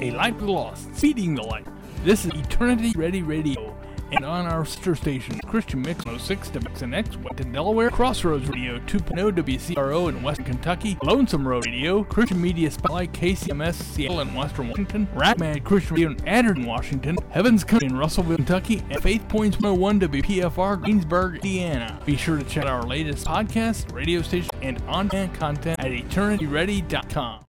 A Light for the Lost, Feeding the Light. This is Eternity Ready Radio, and on our sister station, Christian Mix 106 WXNX, Weston, Delaware, Crossroads Radio 2.0 WCRO in Western Kentucky, Lonesome Road Radio, Christian Media Spotlight, KCMS, Seattle and Western Washington, Rackman Christian Radio in Anderson, Washington, Heaven's Country in Russellville, Kentucky, and Faith Points 101 WPFR, Greensburg, Indiana. Be sure to check out our latest podcast, radio station, and on-demand content at eternityready.com.